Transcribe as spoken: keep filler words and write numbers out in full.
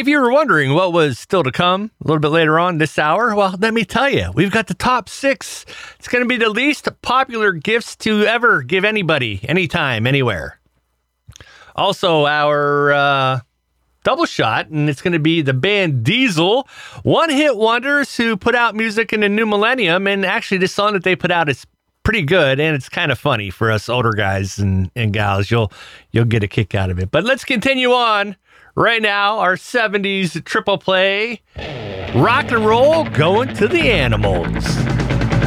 if you were wondering what was still to come a little bit later on this hour, well, let me tell you, we've got the top six. It's going to be the least popular gifts to ever give anybody, anytime, anywhere. Also, our uh, double shot, and it's going to be the band Diesel, one-hit wonders who put out music in the new millennium, and actually this song that they put out is pretty good, and it's kind of funny for us older guys and, and gals. You'll you'll get a kick out of it. But let's continue on. Right now, our seventies triple play, rock and roll going to the Animals.